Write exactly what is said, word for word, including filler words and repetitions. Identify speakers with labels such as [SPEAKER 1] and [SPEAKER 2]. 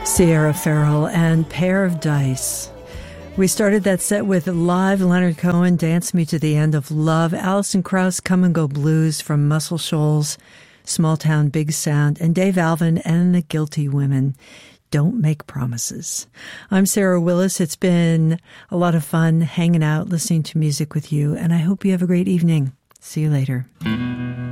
[SPEAKER 1] Sierra Farrell and Pair of Dice. We started that set with live Leonard Cohen, Dance Me to the End of Love, Alison Krauss, Come and Go Blues from Muscle Shoals, Small Town Big Sound, and Dave Alvin and the Guilty Women, Don't Make Promises. I'm Sarah Willis. It's been a lot of fun hanging out, listening to music with you, and I hope you have a great evening. See you later.